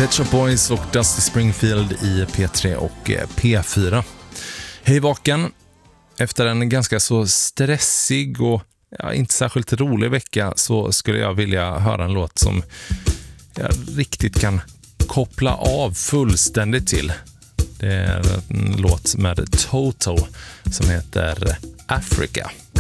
Pet Shop Boys och Dusty Springfield i P3 och P4. Hej vaken. Efter en ganska så stressig och inte särskilt rolig vecka så skulle jag vilja höra en låt som jag riktigt kan koppla av fullständigt till. Det är en låt med Toto som heter Africa.